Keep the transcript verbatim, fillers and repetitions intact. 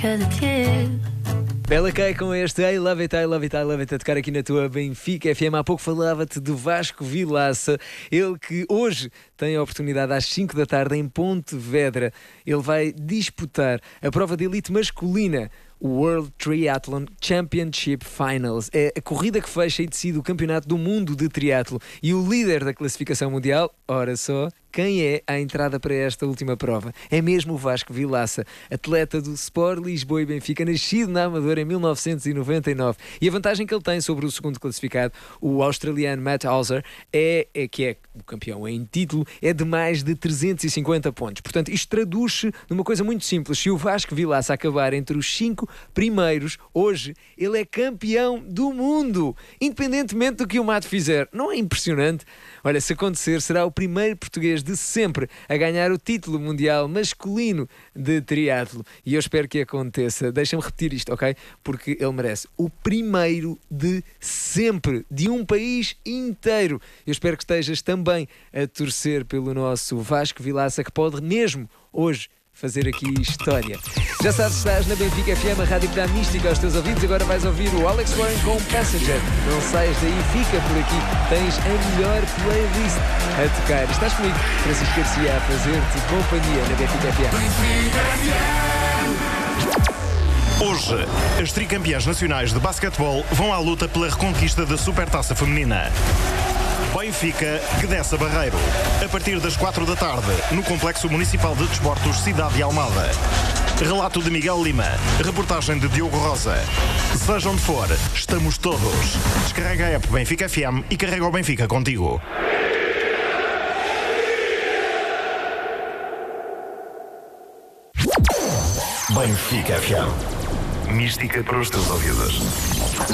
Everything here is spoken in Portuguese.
'cause it's you. Bela Kay com este I Love It, I Love It, I Love It a tocar aqui na tua Benfica F M. Há pouco falava-te de Vasco Vilaça, ele que hoje tem a oportunidade às cinco da tarde em Pontevedra. Ele vai disputar a prova de elite masculina, o World Triathlon Championship Finals. É a corrida que fecha e decide o campeonato do mundo de triatlo. E o líder da classificação mundial, ora só, quem é a entrada para esta última prova? É mesmo o Vasco Vilaça, atleta do Sport Lisboa e Benfica, nascido na Amadora em mil novecentos e noventa e nove. E a vantagem que ele tem sobre o segundo classificado, o australiano Matt Hauser, é, é que é o campeão em título, é de mais de trezentos e cinquenta pontos. Portanto, isto traduz-se numa coisa muito simples. Se o Vasco Vilaça acabar entre os cinco primeiros, hoje, ele é campeão do mundo, independentemente do que o Matt fizer. Não é impressionante? Olha, se acontecer, será o primeiro português de sempre a ganhar o título mundial masculino de triatlo. E eu espero que aconteça. Deixa-me repetir isto, ok? Porque ele merece. O primeiro de sempre, de um país inteiro. Eu espero que estejas também a torcer pelo nosso Vasco Vilaça, que pode mesmo hoje fazer aqui história. Já sabes, estás na Benfica F M, a rádio que dá mística aos teus ouvidos. Agora vais ouvir o Alex Warren com Passenger. Não saias daí, fica por aqui. Tens a melhor playlist a tocar. Estás comigo, Francisco Garcia, a fazer-te companhia na Benfica F M. Hoje, as tricampeãs nacionais de basquetebol vão à luta pela reconquista da Supertaça Feminina. Benfica que desce a Barreiro. A partir das quatro da tarde, no Complexo Municipal de Desportos Cidade de Almada. Relato de Miguel Lima. Reportagem de Diogo Rosa. Seja onde for, estamos todos. Descarrega a app Benfica F M e carrega o Benfica contigo. Benfica F M. Mística para os teus ouvidos.